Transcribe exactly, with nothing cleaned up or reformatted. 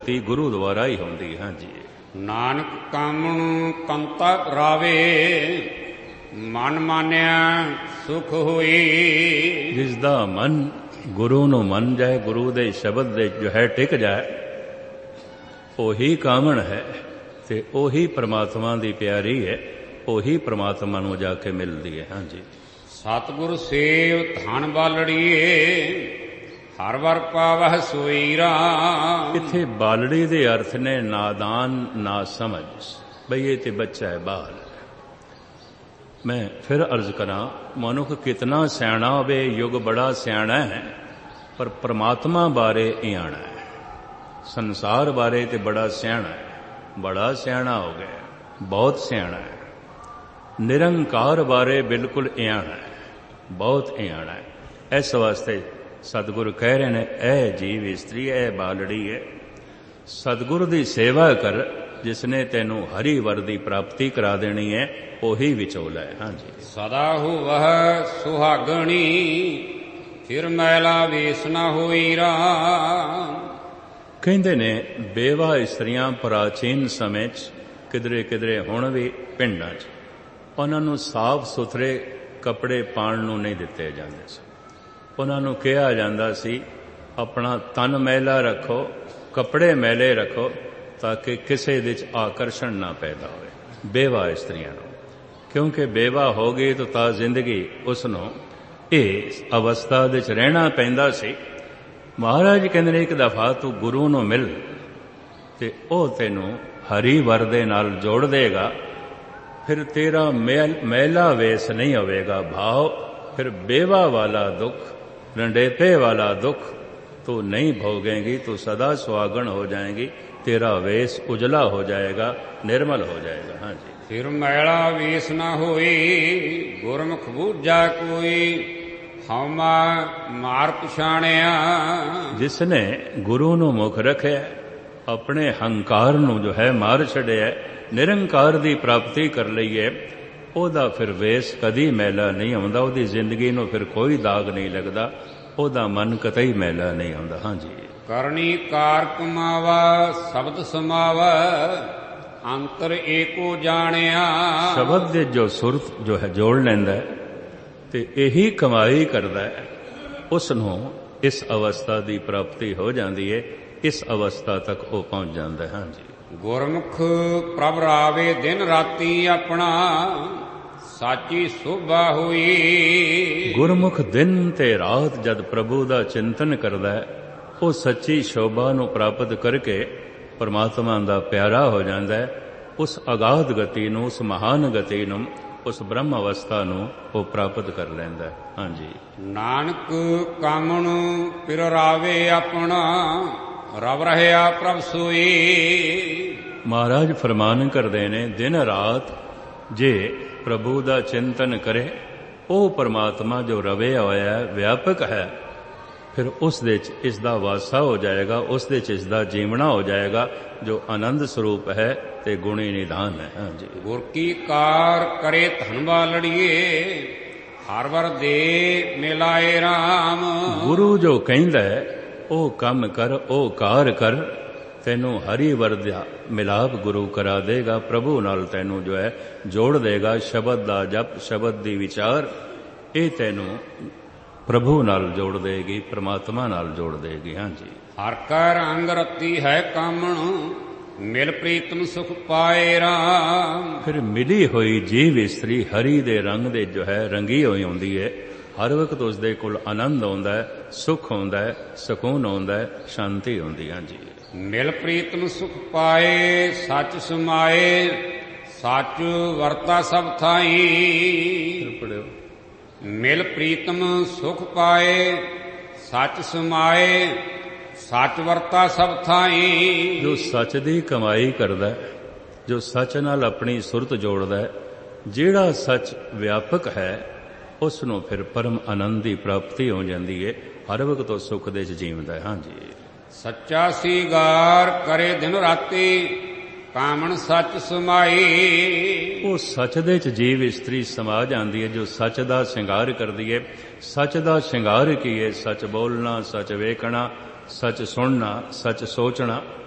ਤੀ ਗੁਰੂ ਦੁਆਰਾ ਹੀ ਹੁੰਦੀ। ਹਾਂਜੀ। ਨਾਨਕ ਕਾਮਣੁ ਕੰਤਾ ਰਾਵੇ, ਮਨ ਮਾਨਿਆ ਸੁਖ ਹੋਈ। ਜਿਸ ਦਾ ਮਨ ਗੁਰੂ ਨੂੰ ਮੰਨ ਜਾਏ, ਗੁਰੂ ਦੇ ਸ਼ਬਦ ਦੇ ਜੋ ਹੈ ਟਿਕ ਜਾਏ, ਉਹੀ ਕਾਮਣ ਹੈ ਤੇ ਉਹੀ ਪ੍ਰਮਾਤਮਾ ਦੀ ਪਿਆਰੀ ਹੈ, ਉਹੀ ਪ੍ਰਮਾਤਮਾ ਨੂੰ ਜਾ ਕੇ ਮਿਲਦੀ ਹੈ। ਹਾਂਜੀ। ਸਤਿਗੁਰ ਸੇਵ ਧਨ ਬਾਲੜੀਏ, ਹਰ ਵਰ ਪਾਵਹਿ ਸੋਈ ਰਾਮ। ਇੱਥੇ ਬਾਲੜੀ ਦੇ ਅਰਥ ਨੇ ਨਾਦਾਨ, ਨਾ ਸਮਝ, ਬਈ ਇਹ ਤੇ ਬੱਚਾ ਹੈ, ਬਾਲ। ਮੈਂ ਫਿਰ ਅਰਜ਼ ਕਰਾਂ, ਮਨੁੱਖ ਕਿਤਨਾ ਸਿਆਣਾ ਹੋਵੇ, ਯੁੱਗ ਬੜਾ ਸਿਆਣਾ ਹੈ, ਪਰ ਪ੍ਰਮਾਤਮਾ ਬਾਰੇ ਇਆਣਾ ਹੈ। ਸੰਸਾਰ ਬਾਰੇ ਤੇ ਬੜਾ ਸਿਆਣਾ ਹੈ, ਬੜਾ ਸਿਆਣਾ ਹੋ ਗਿਆ, ਬਹੁਤ ਸਿਆਣਾ ਹੈ। ਨਿਰੰਕਾਰ ਬਾਰੇ ਬਿਲਕੁਲ ਇਆਣਾ ਹੈ, ਬਹੁਤ ਇਆਣਾ ਹੈ। ਇਸ ਵਾਸਤੇ ਸਤਿਗੁਰੂ ਕਹਿ ਰਹੇ ਨੇ, ਇਹ ਜੀਵ ਇਸਤਰੀ, ਇਹ ਬਾਲੜੀ ਹੈ, ਸਤਿਗੁਰੂ ਦੀ ਸੇਵਾ ਕਰ, ਜਿਸਨੇ ਤੈਨੂੰ ਹਰੀ ਵਰ ਦੀ ਪ੍ਰਾਪਤੀ ਕਰਾ ਦੇਣੀ ਹੈ, ਉਹੀ ਵਿਚੋਲਾ ਹੈ। ਹਾਂਜੀ। ਸਦਾ ਹੋਵਹਿ ਸੁਹਾਗਣੀ, ਫਿਰ ਮੈਲਾ ਵੇਸ ਨਾ ਹੋਈ ਰਾਮ। ਕਹਿੰਦੇ ਨੇ ਬੇਵਾ ਇਸਤਰੀਆਂ ਪ੍ਰਾਚੀਨ ਸਮੇਂ 'ਚ ਕਿਧਰੇ ਕਿਧਰੇ ਹੁਣ ਵੀ ਪਿੰਡਾਂ 'ਚ ਉਹਨਾਂ ਨੂੰ ਸਾਫ਼ ਸੁਥਰੇ ਕੱਪੜੇ ਪਾਉਣ ਨੂੰ ਨਹੀਂ ਦਿੱਤੇ ਜਾਂਦੇ ਸੀ। ਉਹਨਾਂ ਨੂੰ ਕਿਹਾ ਜਾਂਦਾ ਸੀ, ਆਪਣਾ ਤਨ ਮੈਲਾ ਰੱਖੋ, ਕੱਪੜੇ ਮੈਲੇ ਰੱਖੋ, ਤਾਂ ਕਿ ਕਿਸੇ ਦੇ 'ਚ ਆਕਰਸ਼ਣ ਨਾ ਪੈਦਾ ਹੋਵੇ ਬੇਵਾ ਇਸਤਰੀਆਂ ਨੂੰ। ਕਿਉਂਕਿ ਬੇਵਾ ਹੋ ਗਈ ਤਾਂ ਤਾਂ ਜ਼ਿੰਦਗੀ ਉਸ ਨੂੰ ਇਸ ਅਵਸਥਾ ਦੇ 'ਚ ਰਹਿਣਾ ਪੈਂਦਾ ਸੀ। ਮਹਾਰਾਜ ਕਹਿੰਦੇ ਨੇ, ਇੱਕ ਦਫਾ ਤੂੰ ਗੁਰੂ ਨੂੰ ਮਿਲ ਤੇ ਉਹ ਤੈਨੂੰ ਹਰੀ ਵਰ ਦੇ ਨਾਲ ਜੋੜ ਦੇਗਾ, ਫਿਰ ਤੇਰਾ ਮੈਲਾ ਵੇਸ ਨਹੀਂ ਹੋਵੇਗਾ ਭਾਵ, ਫਿਰ ਬੇਵਾ ਵਾਲਾ ਦੁੱਖ, ਰੰਡੇਪੇ ਵਾਲਾ ਦੁੱਖ ਤੂੰ ਨਹੀਂ ਭੋਗेंगी, ਤੂੰ ਸਦਾ ਸੁਹਾਗਣ ਹੋ ਜਾਏਗੀ, तेरा वेश उजला हो जाएगा, निर्मल हो जाएगा। हाँ जी। फिर मैला वेश न होई, गुरमुख बूझा कोई, हमा मार पछाणिया। जिसने गुरु ਨੂੰ ਮੁਖ ਰੱਖਿਆ, ਆਪਣੇ ਹੰਕਾਰ ਨੂੰ ਜੋ ਹੈ ਮਾਰ ਛੱਡਿਆ, ਨਿਰੰਕਾਰ ਦੀ ਪ੍ਰਾਪਤੀ ਕਰ ਲਈ ਹੈ, ਉਹਦਾ ਫਿਰ ਵੇਸ ਕਦੀ ਮੈਲਾ ਨਹੀਂ ਆਉਂਦਾ, ਉਹਦੀ ਜ਼ਿੰਦਗੀ ਨੂੰ ਫਿਰ ਕੋਈ ਦਾਗ ਨਹੀਂ ਲੱਗਦਾ, ਉਹਦਾ ਮਨ ਕਤਈ ਮੈਲਾ ਨਹੀਂ ਆਉਂਦਾ। ਹਾਂਜੀ। ਕਰਨੀ ਕਾਰ ਕਮਾਵਾ, ਸ਼ਬਦ ਸਮਾਵਾ, ਅੰਤਰ ਏਕੋ ਜਾਣਿਆ। ਸ਼ਬਦ ਦੇ ਜੋ ਸੁਰਤ ਜੋ ਹੈ ਜੋੜ ਲੈਂਦਾ ਤੇ ਇਹੀ ਕਮਾਈ ਕਰਦਾ ਹੈ, ਉਸ ਨੂੰ ਇਸ ਅਵਸਥਾ ਦੀ ਪ੍ਰਾਪਤੀ ਹੋ ਜਾਂਦੀ ਹੈ, ਇਸ ਅਵਸਥਾ ਤੱਕ ਉਹ ਪਹੁੰਚ ਜਾਂਦਾ ਹੈ। ਹਾਂਜੀ। ਗੁਰਮੁਖ ਪ੍ਰਭ ਰਾਵੇ ਦਿਨ ਰਾਤੀ ਆਪਣਾ, ਸਾਚੀ ਸੋਭਾ ਹੋਈ। ਗੁਰਮੁਖ ਦਿਨ ਤੇ ਰਾਤ ਜਦ ਪ੍ਰਭੂ ਦਾ ਚਿੰਤਨ ਕਰਦਾ ਹੈ, ਉਹ ਸੱਚੀ ਸ਼ੋਭਾ ਨੂੰ ਪ੍ਰਾਪਤ ਕਰਕੇ ਪਰਮਾਤਮਾ ਦਾ ਪਿਆਰਾ ਹੋ ਜਾਂਦਾ ਹੈ। ਉਸ ਅਗਾਧ ਗਤੀ ਨੂੰ, ਉਸ ਮਹਾਨ ਗਤੀ ਨੂੰ, ਉਸ ਬ੍ਰਹਮ ਅਵਸਥਾ ਨੂੰ ਉਹ ਪ੍ਰਾਪਤ ਕਰ ਲੈਂਦਾ ਹੈ। ਹਾਂਜੀ। ਨਾਨਕ ਕਾਮਣ ਪਿਰ ਰਾਵੇ ਆਪਣਾ, ਰਵ ਰਹਿਆ ਪ੍ਰਭ ਸੋਈ। ਮਹਾਰਾਜ ਫਰਮਾਨ ਕਰਦੇ ਨੇ, ਦਿਨ ਰਾਤ ਜੇ ਪ੍ਰਭੂ ਦਾ ਚਿੰਤਨ ਕਰੇ, ਉਹ ਪਰਮਾਤਮਾ ਜੋ ਰਵਿਆ ਹੋਇਆ ਹੈ, ਵਿਆਪਕ ਹੈ, ਫਿਰ ਉਸ ਦੇ 'ਚ ਇਸ ਦਾ ਵਾਸਾ ਹੋ ਜਾਏਗਾ, ਉਸ ਦੇ 'ਚ ਇਸ ਦਾ ਜੀਵਣਾ ਹੋ ਜਾਏਗਾ, ਜੋ ਆਨੰਦ ਸਰੂਪ ਹੈ ਤੇ ਗੁਣੀ ਨਿਧਾਨ ਹੈ। ਹਾਂਜੀ। ਗੁਰ ਕੀ ਕਾਰ ਕਰੇ ਧਨ ਬਾਲੜੀਏ, ਹਰ ਵਰ ਦੇ ਮਿਲਾਏ ਰਾਮ। ਗੁਰੂ ਜੋ ਕਹਿੰਦਾ ਹੈ, ਉਹ ਕੰਮ ਕਰ, ਉਹ ਕਾਰ ਕਰ, ਤੈਨੂੰ ਹਰੀ ਵਰ ਦਾ ਮਿਲਾਪ ਗੁਰੂ ਕਰਾ ਦੇਗਾ, ਪ੍ਰਭੂ ਨਾਲ ਤੈਨੂੰ ਜੋ ਹੈ ਜੋੜ ਦੇਗਾ। ਸ਼ਬਦ ਦਾ ਜਪ, ਸ਼ਬਦ ਦੀ ਵਿਚਾਰ, ਇਹ ਤੈਨੂੰ ਪ੍ਰਭੂ ਨਾਲ ਜੋੜ ਦੇਗੀ, ਪ੍ਰਮਾਤਮਾ ਨਾਲ ਜੋੜ ਦੇਗੀ। ਹਾਂਜੀ। ਹਰ ਕਾ ਰੰਗ ਰਤੀ ਹੈ ਕਾਮਣ, ਮਿਲ ਪ੍ਰੀਤਮ ਸੁਖ ਪਾਏ ਰਾਮ। ਫਿਰ ਮਿਲੀ ਹੋਈ ਜੀਵ ਇਸਤਰੀ ਹਰੀ ਦੇ ਰੰਗ ਦੇ ਜੋ ਹੈ ਰੰਗੀ ਹੋਈ ਹੁੰਦੀ ਹੈ, ਹਰ ਵਕਤ ਉਸ ਦੇ ਕੋਲ ਆਨੰਦ ਆਉਂਦਾ ਹੈ, ਸੁਖ ਆਉਂਦਾ ਹੈ, ਸਕੂਨ ਆਉਂਦਾ ਹੈ, ਸ਼ਾਂਤੀ ਹੁੰਦੀ। ਹਾਂਜੀ। ਮਿਲ ਪ੍ਰੀਤਮ ਸੁਖ ਪਾਏ, ਸੱਚ ਸਮਾਏ, ਸੱਚ ਵਰਤਾ ਸਭ ਥਾਈ। ਪੜਿਓ। ਮਿਲ ਪ੍ਰੀਤਮ ਸੁਖ ਪਾਏ, ਸੱਚ ਸਮਾਏ, ਸੱਚ ਵਰਤਾ ਸਭ ਥਾਈ। ਜੋ ਸੱਚ ਦੀ ਕਮਾਈ ਕਰਦਾ ਹੈ, ਜੋ ਸੱਚ ਨਾਲ ਆਪਣੀ ਸੁਰਤ ਜੋੜਦਾ ਹੈ, ਜਿਹੜਾ ਸੱਚ ਵਿਆਪਕ ਹੈ, ਉਸ ਨੂੰ ਫਿਰ ਪਰਮ ਆਨੰਦ ਦੀ ਪ੍ਰਾਪਤੀ ਹੋ ਜਾਂਦੀ ਹੈ, ਹਰ ਵਕਤ ਉਹ ਸੁਖ ਦੇ 'ਚ ਜੀਵਦਾ ਹੈ। ਹਾਂਜੀ। ਸੱਚਾ ਸੀਗਾਰ ਕਰੇ ਦਿਨ ਰਾਤੀ, ਕਾਮਣ ਸੱਚ ਸਮਾਈ। ਉਹ ਸੱਚ ਦੇ 'ਚ ਜੀਵ ਇਸਤਰੀ ਸਮਾ ਜਾਂਦੀ ਹੈ, ਜੋ ਸੱਚ ਦਾ ਸ਼ਿੰਗਾਰ ਕਰਦੀ ਹੈ। ਸੱਚ ਦਾ ਸ਼ਿੰਗਾਰ ਕੀ ਹੈ? ਸੱਚ ਬੋਲਣਾ, ਸੱਚ ਵੇਖਣਾ, ਸੱਚ ਸੁਣਨਾ, ਸੱਚ ਸੋਚਣਾ।